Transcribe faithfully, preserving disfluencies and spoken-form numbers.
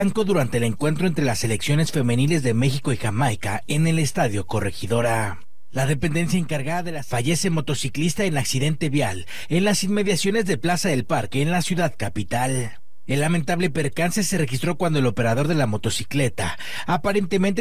durante el encuentro entre las selecciones femeniles de México y Jamaica en el Estadio Corregidora. La dependencia encargada de la fallece motociclista en accidente vial en las inmediaciones de Plaza del Parque en la ciudad capital. El lamentable percance se registró cuando el operador de la motocicleta aparentemente